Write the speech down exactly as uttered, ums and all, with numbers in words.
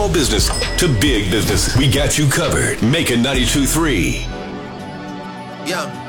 small business to big business, we got you covered. Making ninety-two point three. Yeah.